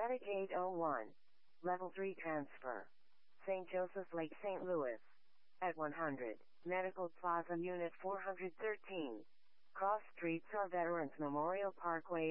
Attic 801. Level 3 transfer. St. Joseph Lake, St. Louis. At 100. Medical Plaza Unit 413. Cross Streets or Veterans Memorial Parkway.